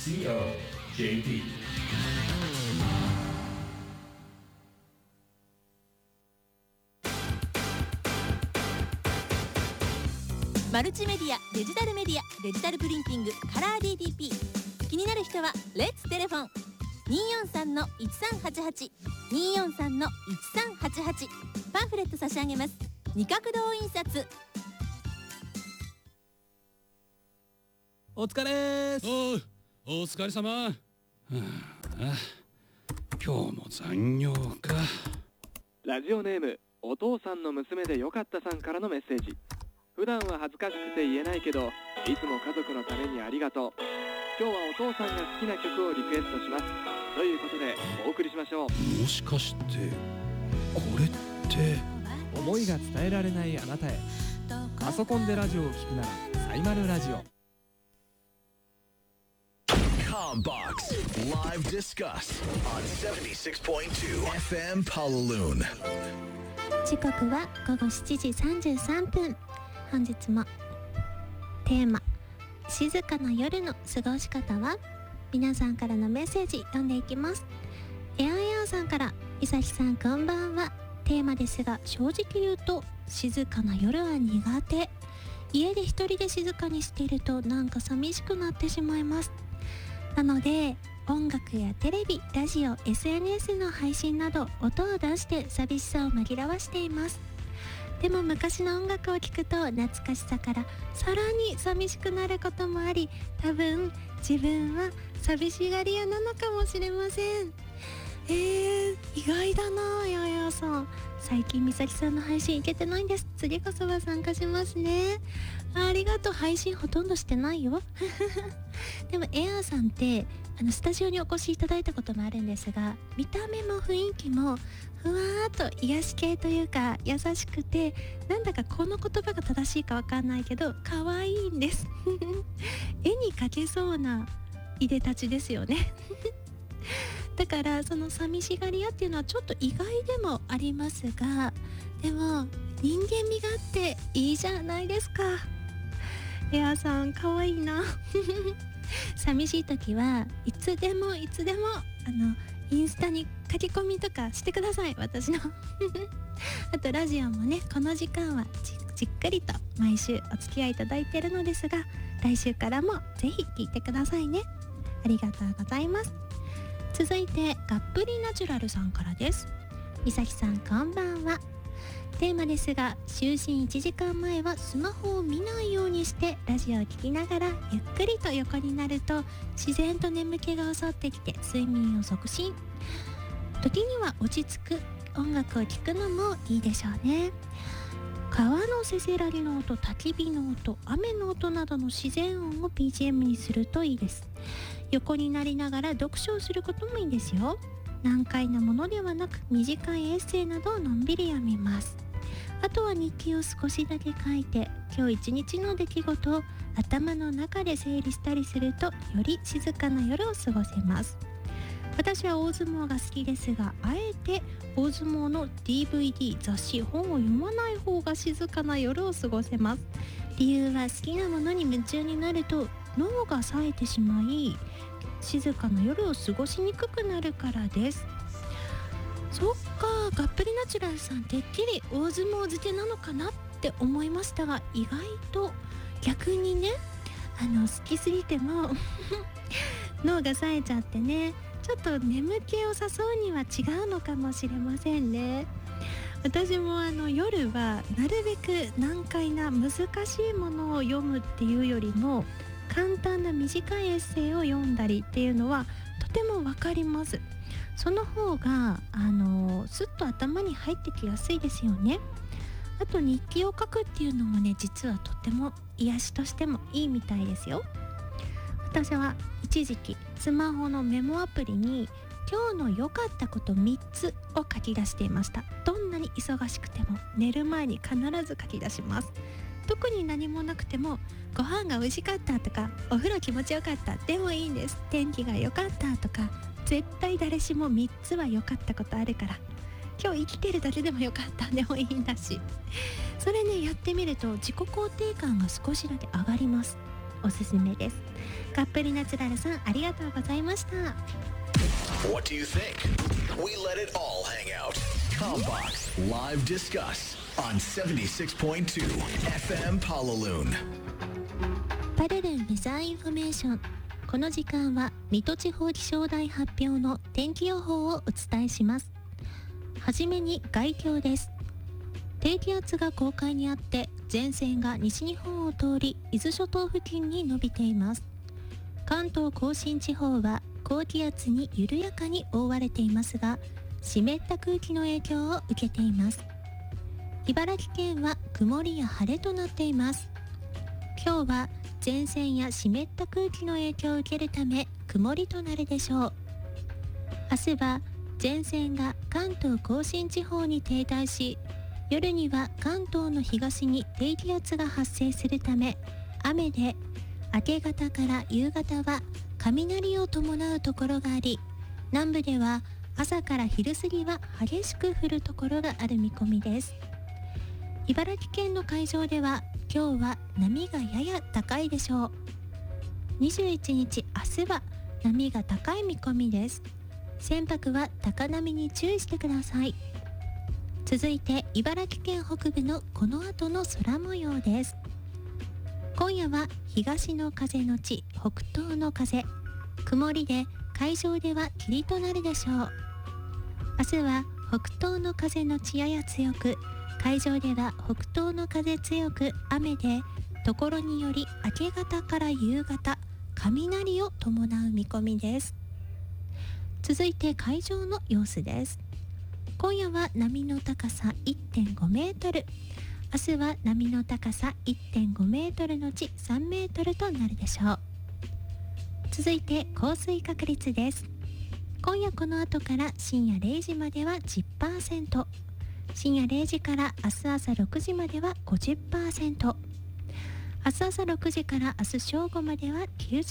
COJP。 マルチメディア、デジタルメディア、デジタルプリンティング、カラー DTP。 気になる人はレッツテレフォン 243-1388 243-1388。 パンフレット差し上げます。二角堂印刷。 お疲れーす。 お疲れ様。今日も残業か。 ラジオネームお父さんの娘でよかったさんからのメッセージ。普段は恥ずかしくて言えないけど、いつも家族のためにありがとう。今日はお父さんが好きな曲をリクエストします。ということでお送りしましょう。 もしかしてこれって思いが伝えられないあなたへ。パソコンでラジオを聞くならサイマルラジオ。 Combox Live Discuss on 76.2 FM Palaloon。 時刻は午後7時33分。本日もテーマ静かな夜の過ごし方は、皆さんからのメッセージ読んでいきます。エアエアさんから、いさきさんこんばんは。テーマですが、正直言うと静かな夜は苦手。家で一人で静かにしているとなんか寂しくなってしまいます。なので音楽やテレビ、ラジオ、 SNS の配信など音を出して寂しさを紛らわしています。でも昔の音楽を聴くと懐かしさからさらに寂しくなることもあり、多分自分は寂しがり屋なのかもしれません。意外だな。ややさん、最近みさきさんの配信いけてないんです。次こそは参加しますね。ありがとう。配信ほとんどしてないよでもエアーさんってスタジオにお越しいただいたこともあるんですが、見た目も雰囲気もふわーっと癒し系というか優しくて、なんだかこの言葉が正しいかわかんないけど可愛いんです絵に描けそうないでたちですよねだからその寂しがり屋っていうのはちょっと意外でもありますが、でも人間味があっていいじゃないですか。エアさん可愛いな寂しい時はいつでもインスタに書き込みとかしてください、私のあとラジオもね、この時間はじっくりと毎週お付き合いいただいているのですが、来週からもぜひ聞いてくださいね。ありがとうございます。続いてがっぷりナチュラルさんからです。みさきさんこんばんは。テーマですが、就寝1時間前はスマホを見ないようにしてラジオを聞きながらゆっくりと横になると自然と眠気が襲ってきて睡眠を促進。時には落ち着く音楽を聴くのもいいでしょうね。川のせせらぎの音、焚き火の音、雨の音などの自然音を BGM にするといいです。横になりながら読書をすることもいいですよ。難解なものではなく短いエッセイなどをのんびり読みます。あとは日記を少しだけ書いて、今日一日の出来事を頭の中で整理したりすると、より静かな夜を過ごせます。私は大相撲が好きですが、あえて大相撲の DVD、雑誌、本を読まない方が静かな夜を過ごせます。理由は好きなものに夢中になると脳が冴えてしまい、静かな夜を過ごしにくくなるからです。そっか、がっぷりナチュラルさんてっきり大相撲漬けなのかなって思いましたが、意外と逆にね、好きすぎても脳が冴えちゃってね、ちょっと眠気を誘うには違うのかもしれませんね。私も夜はなるべく難解な難しいものを読むっていうよりも、簡単な短いエッセイを読んだりっていうのはとてもわかります。その方がすっと頭に入ってきやすいですよね。あと日記を書くっていうのもね、実はとても癒しとしてもいいみたいですよ。私は一時期スマホのメモアプリに今日の良かったこと3つを書き出していました。どんなに忙しくても寝る前に必ず書き出します。特に何もなくても、ご飯が美味しかったとか、お風呂気持ちよかったでもいいんです。天気が良かったとか、絶対誰しも3つは良かったことあるから、今日生きてるだけでも良かったでもいいんだし、それね、やってみると自己肯定感が少しだけ上がります。 おすすめです。カップリナチュラルさん、ありがとうございました。 What do you think? We let it all hang out. Combox Live Discuss on 76.2 FM Pallaloon。 パルルンウェザーインフォメーション。この時間は水戸地方気象台発表の天気予報をお伝えします。はじめに概況です。低気圧が東海にあって前線が西日本を通り伊豆諸島付近に伸びています。関東甲信地方は高気圧に緩やかに覆われていますが、湿った空気の影響を受けています。茨城県は曇りや晴れとなっています。今日は前線や湿った空気の影響を受けるため曇りとなるでしょう。明日は前線が関東甲信地方に停滞し、夜には関東の東に低気圧が発生するため雨で、明け方から夕方は雷を伴うところがあり、南部では朝から昼過ぎは激しく降るところがある見込みです。茨城県の海上では今日は波がやや高いでしょう。21日明日は波が高い見込みです。船舶は高波に注意してください。続いて茨城県北部のこの後の空模様です。今夜は東の風のち北東の風、曇りで海上では霧となるでしょう。明日は北東の風のちやや強く、海上では北東の風強く雨で、ところにより明け方から夕方雷を伴う見込みです。続いて海上の様子です。今夜は波の高さ 1.5 メートル、明日は波の高さ 1.5 メートルのち3メートルとなるでしょう。続いて降水確率です。今夜この後から深夜0時までは 10%、深夜0時から明日朝6時までは 50%、 明日朝6時から明日正午までは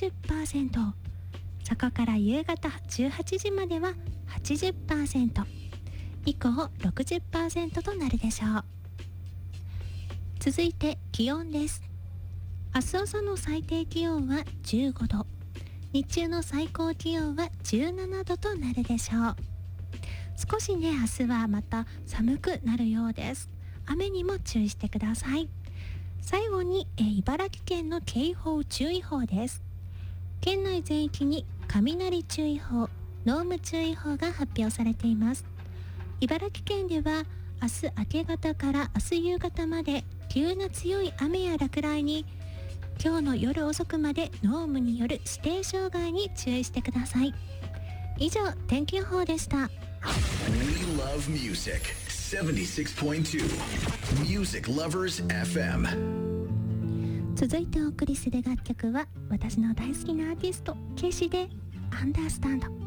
90%、 そこから夕方18時までは 80%、 以降 60% となるでしょう。続いて気温です。明日朝の最低気温は15度、日中の最高気温は17度となるでしょう。少しね、明日はまた寒くなるようです。雨にも注意してください。最後に茨城県の警報注意報です。県内全域に雷注意報、濃霧注意報が発表されています。茨城県では明日明け方から明日夕方まで急な強い雨や落雷に、今日の夜遅くまで濃霧による指定障害に注意してください。以上、天気予報でした。 We love music. 76.2 Music Lovers FM。 続いてお送りする楽曲は私の大好きなアーティストケイシでアンダースタンド。